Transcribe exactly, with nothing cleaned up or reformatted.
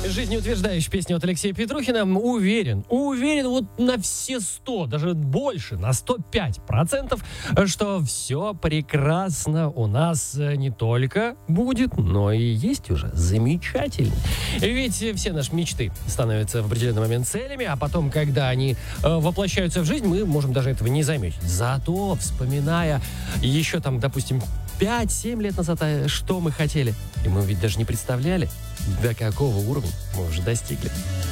Жизнеутверждающая песня от Алексея Петрухина. Уверен, уверен вот на все сто, даже больше, на сто пять процентов, что все прекрасно у нас не только будет, но и есть уже замечательно. Ведь все наши мечты становятся в определенный момент целями, а потом, когда они воплощаются в жизнь, мы можем даже этого не заметить. Зато, вспоминая еще там, допустим, пять-семь лет назад, что мы хотели, и мы ведь даже не представляли, до какого уровня мы уже достигли.